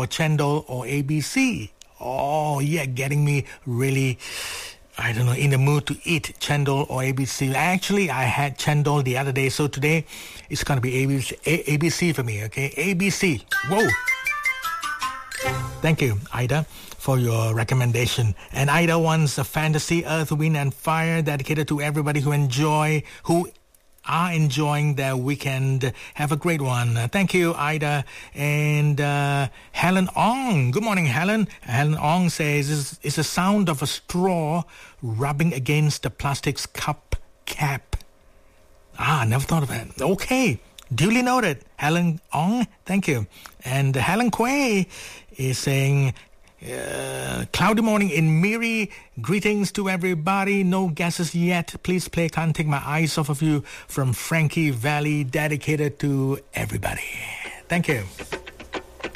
for chendol or ABC. Oh, yeah, getting me really, I don't know, in the mood to eat chendol or ABC. Actually, I had chendol the other day, so today it's going to be ABC for me, okay? ABC. Whoa. Thank you, Ida, for your recommendation. And Ida wants a fantasy Earth, Wind and Fire dedicated to everybody who are enjoying their weekend. Have a great one. Thank you, Ida. And Helen Ong. Good morning, Helen. Helen Ong says, it's the sound of a straw rubbing against the plastic's cup cap. Never thought of that. Okay. Duly noted. Helen Ong, thank you. And Helen Quay is saying, cloudy morning in Miri. Greetings to everybody. No guesses yet. Please play Can't Take My Eyes Off of You from Frankie Valli, dedicated to everybody. Thank you.